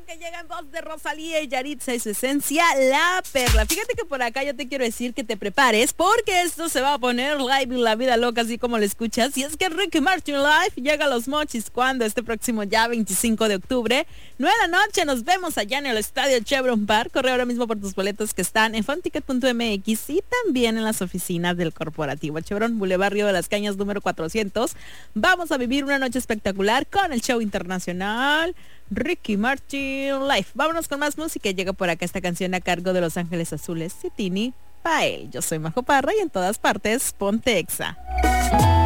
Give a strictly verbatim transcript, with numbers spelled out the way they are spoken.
que llega en voz de Rosalía y Yaritza y su esencia, La Perla. Fíjate que por acá yo te quiero decir que te prepares porque esto se va a poner live y la vida loca, así como lo escuchas. Y es que Ricky Martin Live llega a Los Mochis cuando este próximo ya veinticinco de octubre, nueve de la noche, nos vemos allá en el estadio Chevron Park. Corre ahora mismo por tus boletos que están en fanticket punto m x y también en las oficinas del corporativo Chevron, Boulevard Río de las Cañas número cuatrocientos. Vamos a vivir una noche espectacular con el show internacional Ricky Martin Live. Vámonos con más música. Llega por acá esta canción a cargo de Los Ángeles Azules, Citini Pael. Yo soy Majo Parra y en todas partes ponte Exa.